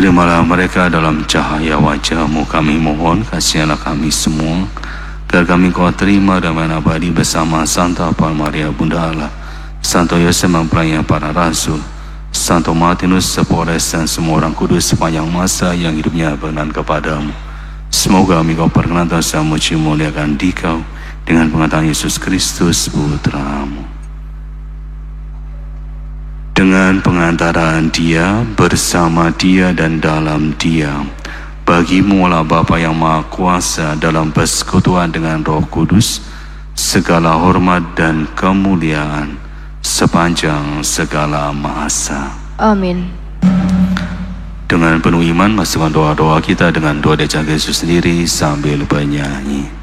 Terimalah mereka dalam cahaya wajah-Mu, kami mohon, kasihanlah kami semua, agar kami Kau terima damai abadi bersama Santa Maria Bunda Allah, Santo Yosef mempelai para rasul, Santo Martinus Sepores, dan semua orang kudus sepanjang masa yang hidupnya berkenan kepadamu. Semoga kami Kau perkenankan dan muliakan Dikau dengan pengetahuan Yesus Kristus Putra-Mu. Dengan pengantaraan Dia, bersama Dia, dan dalam Dia, bagi-Mu lah Bapa yang Maha Kuasa dalam persekutuan dengan Roh Kudus, segala hormat dan kemuliaan sepanjang segala masa. Amin. Dengan penuh iman, masukkan doa-doa kita dengan doa dari Yesus sendiri sambil bernyanyi.